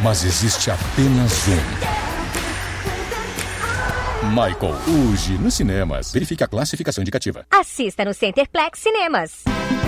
mas existe apenas um. Michael, hoje nos cinemas. Verifique a classificação indicativa. Assista no Centerplex Cinemas.